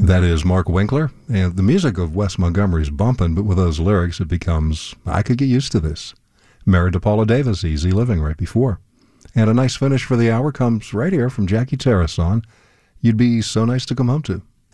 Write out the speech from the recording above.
That is Mark Winkler, and the music of Wes Montgomery's bumping, but with those lyrics it becomes, I could get used to this. Married to Paula Davis, Easy Living right before. And a nice finish for the hour comes right here from Jackie Terrason, You'd Be So Nice to Come Home To.